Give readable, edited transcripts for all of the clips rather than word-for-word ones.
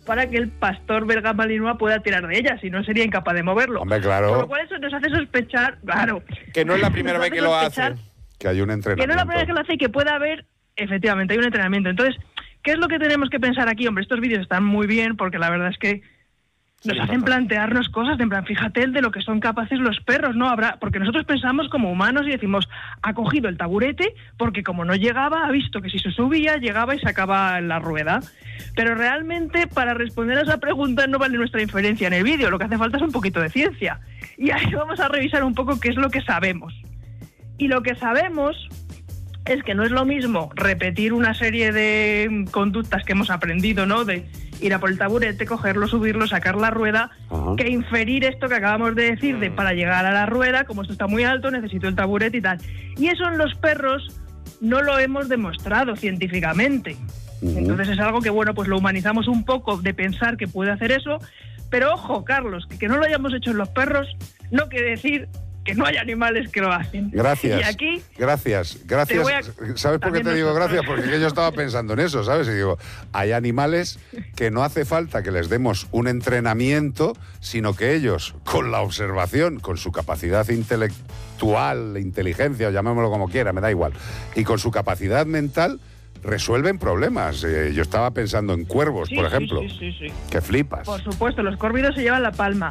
para que el pastor belga malinois pueda tirar de ella, si no sería incapaz de moverlo. Hombre, claro. Con lo cual eso nos hace sospechar, claro. Que no es la primera vez que lo hace. Que hay un entrenamiento. Que no es la primera vez que lo hace y que pueda haber, efectivamente, hay un entrenamiento. Entonces, ¿qué es lo que tenemos que pensar aquí? Hombre, estos vídeos están muy bien porque la verdad es que nos hacen plantearnos cosas, en plan, fíjate el de lo que son capaces los perros, ¿no? Porque nosotros pensamos como humanos y decimos, ha cogido el taburete porque como no llegaba, ha visto que si se subía, llegaba y sacaba la rueda. Pero realmente, para responder a esa pregunta no vale nuestra inferencia en el vídeo, lo que hace falta es un poquito de ciencia. Y ahí vamos a revisar un poco qué es lo que sabemos. Y lo que sabemos es que no es lo mismo repetir una serie de conductas que hemos aprendido, ¿no? De ir a por el taburete, cogerlo, subirlo, sacar la rueda, que inferir esto que acabamos de decir, de para llegar a la rueda, como esto está muy alto, necesito el taburete y tal. Y eso en los perros no lo hemos demostrado científicamente. Entonces es algo que, bueno, pues lo humanizamos un poco de pensar que puede hacer eso, pero ojo, Carlos, que no lo hayamos hecho en los perros no quiere decir que no hay animales que lo hacen. Gracias. Y aquí... Gracias. ¿Sabes por qué te digo gracias? Porque yo estaba pensando en eso, ¿sabes? Y digo, hay animales que no hace falta que les demos un entrenamiento, sino que ellos, con la observación, con su capacidad intelectual, inteligencia, o llamémoslo como quiera, me da igual, y con su capacidad mental, resuelven problemas. Yo estaba pensando en cuervos, por ejemplo. Sí. Que flipas. Por supuesto, los córvidos se llevan la palma.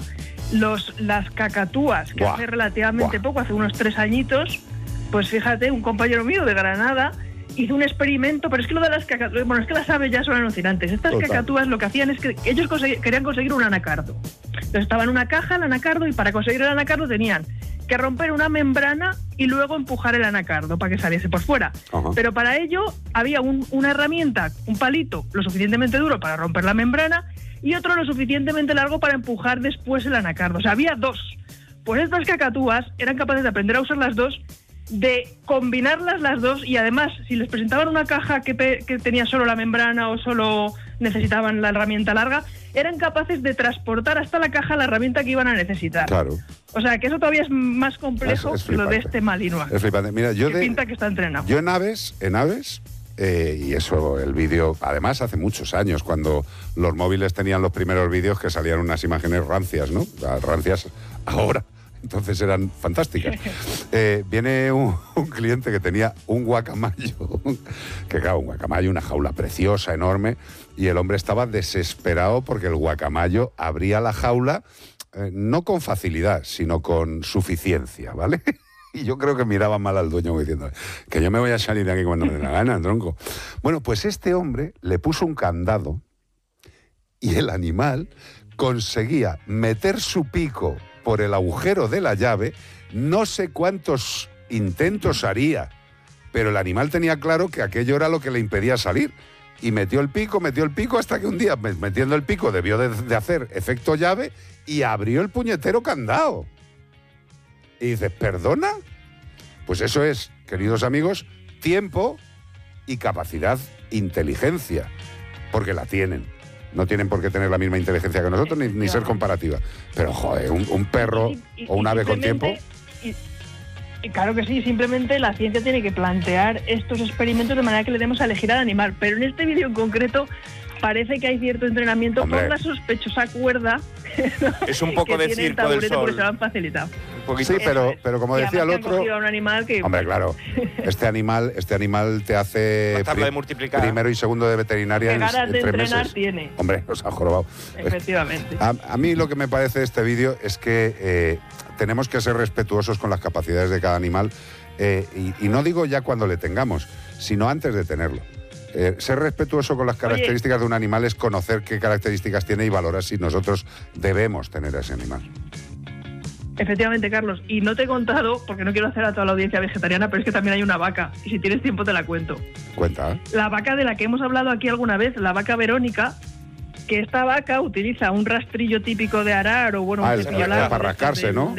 Las cacatúas, que hace relativamente poco, hace unos 3 añitos, pues fíjate, un compañero mío de Granada hizo un experimento, pero es que lo de las cacatúas, bueno, es que las aves ya son alucinantes. Estas cacatúas lo que hacían es que ellos querían conseguir un anacardo. Entonces estaba en una caja el anacardo y para conseguir el anacardo tenían que romper una membrana y luego empujar el anacardo para que saliese por fuera. Pero para ello había una herramienta, un palito lo suficientemente duro para romper la membrana y otro lo suficientemente largo para empujar después el anacardo. O sea, había 2. Pues estas cacatúas eran capaces de aprender a usar las 2, de combinarlas las 2 y además, si les presentaban una caja que tenía solo la membrana o solo necesitaban la herramienta larga, eran capaces de transportar hasta la caja la herramienta que iban a necesitar. Claro. O sea, que eso todavía es más complejo que lo de este malinois. Es flipante. Mira, pinta que está entrenado. Yo en aves, y eso, el vídeo, además hace muchos años, cuando los móviles tenían los primeros vídeos que salían unas imágenes rancias, ¿no? Rancias ahora, entonces eran fantásticas. Viene un cliente que tenía un guacamayo, que claro, un guacamayo, una jaula preciosa, enorme, y el hombre estaba desesperado porque el guacamayo abría la jaula, no con facilidad, sino con suficiencia, ¿vale? Y yo creo que miraba mal al dueño diciendo que yo me voy a salir de aquí cuando me dé la gana, tronco. Bueno, pues este hombre le puso un candado y el animal conseguía meter su pico por el agujero de la llave. No sé cuántos intentos haría, pero el animal tenía claro que aquello era lo que le impedía salir. Y metió el pico hasta que un día, metiendo el pico, debió de hacer efecto llave y abrió el puñetero candado. Y dices, ¿perdona? Pues eso es, queridos amigos, tiempo y capacidad, inteligencia, porque la tienen. No tienen por qué tener la misma inteligencia que nosotros, ni ser comparativa. Pero, joder, un perro o un ave con tiempo... Y claro que sí, simplemente la ciencia tiene que plantear estos experimentos de manera que le demos a elegir al animal. Pero en este vídeo en concreto parece que hay cierto entrenamiento por la sospechosa cuerda. Es un poco de circo del sol. Porque se lo han facilitado. Sí, pero como decía el otro... Un animal que... Hombre, claro, este animal te hace de multiplicar. Primero y segundo de veterinaria en 3 meses. Tiene. Hombre, nos ha jorobado. Efectivamente. A mí lo que me parece de este vídeo es que tenemos que ser respetuosos con las capacidades de cada animal y no digo ya cuando le tengamos, sino antes de tenerlo. Ser respetuoso con las características de un animal es conocer qué características tiene y valorar si nosotros debemos tener a ese animal. Efectivamente, Carlos. Y no te he contado, porque no quiero hacer a toda la audiencia vegetariana, pero es que también hay una vaca. Y si tienes tiempo te la cuento. Cuenta. La vaca de la que hemos hablado aquí alguna vez, la vaca Verónica, que esta vaca utiliza un rastrillo típico de arar o bueno... para rascarse, ¿no?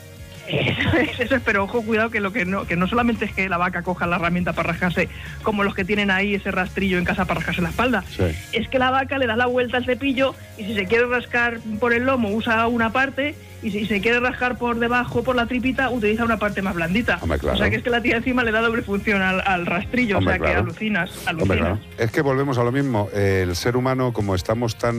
Eso es, pero ojo, cuidado que no solamente es que la vaca coja la herramienta para rascarse, como los que tienen ahí ese rastrillo en casa para rascarse la espalda. Sí. Es que la vaca le da la vuelta al cepillo y si se quiere rascar por el lomo usa una parte y si se quiere rascar por debajo, por la tripita, utiliza una parte más blandita. Hombre, claro. O sea que es que la tía encima le da doble función al rastrillo. Hombre, o sea que alucinas. Hombre, claro. Es que volvemos a lo mismo. El ser humano, como estamos tan